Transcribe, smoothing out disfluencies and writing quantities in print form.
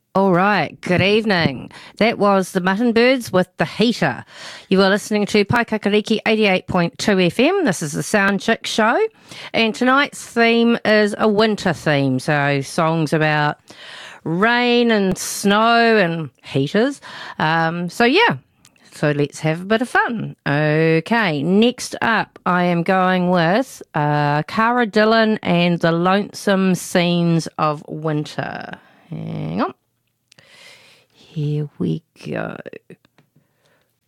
All right, good evening. That was the Mutton Birds with The Heater. You are listening to Paikakariki 88.2 FM. This is the Sound Chick Show. And tonight's theme is a winter theme. So songs about rain and snow and heaters. So let's have a bit of fun. Okay, next up I am going with Cara Dillon and the Lonesome Scenes of Winter. Hang on. Here we go.